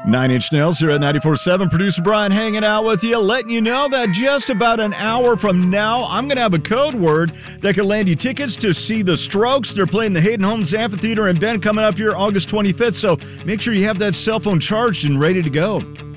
Nine Inch Nails here at 94.7. Producer Brian hanging out with you, letting you know that just about an hour from now, I'm going to have a code word that can land you tickets to see the Strokes. They're playing the Hayden Homes Amphitheater in Bend coming up here August 25th, so make sure you have that cell phone charged and ready to go.